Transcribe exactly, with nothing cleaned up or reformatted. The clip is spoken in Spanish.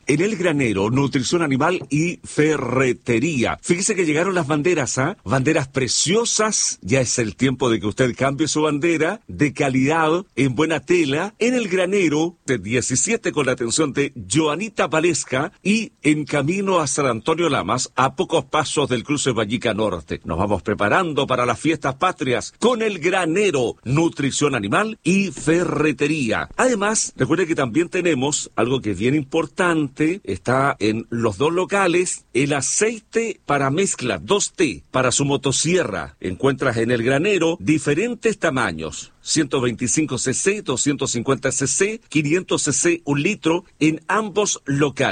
en El Granero, nutrición animal y ferretería. Fíjese que llegaron las banderas, ¿ah? ¿eh? Banderas preciosas. Ya es el tiempo de que usted cambie su bandera de calidad en buena tela en El Granero de diecisiete con la atención de Joanita Valesca y en camino a San Antonio Lamas, a pocos pasos del cruce Vallica Norte. Nos vamos preparando para las fiestas patrias con El Granero, nutrición animal y ferretería. Además, recuerde que también tenemos algo que es bien importante, está en los dos locales, el aceite para mezcla dos T para su motosierra. Encuentras en El Granero diferentes tamaños. ciento veinticinco cc, doscientos cincuenta cc, quinientos cc, un litro en ambos locales.